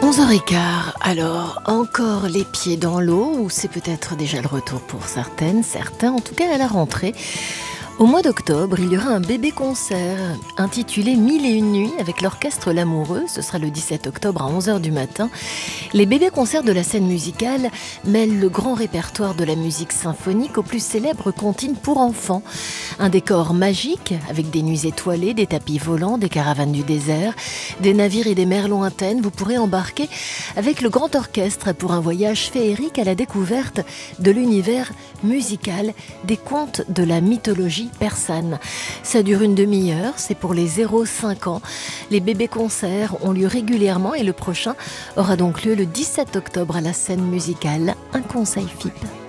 11h15, alors encore les pieds dans l'eau, ou c'est peut-être déjà le retour pour certaines, certains, en tout cas à la rentrée. Au mois d'octobre, il y aura un bébé-concert intitulé 1001 nuits avec l'orchestre L'Amoureux. Ce sera le 17 octobre à 11h du matin. Les bébés-concerts de la scène musicale mêlent le grand répertoire de la musique symphonique aux plus célèbres comptines pour enfants. Un décor magique avec des nuits étoilées, des tapis volants, des caravanes du désert, des navires et des mers lointaines. Vous pourrez embarquer avec le grand orchestre pour un voyage féerique à la découverte de l'univers musical des contes de la mythologie persane. Ça dure une demi-heure, c'est pour les 0-5 ans. Les bébés-concerts ont lieu régulièrement et le prochain aura donc lieu le 17 octobre à la scène musicale. Un conseil FIP.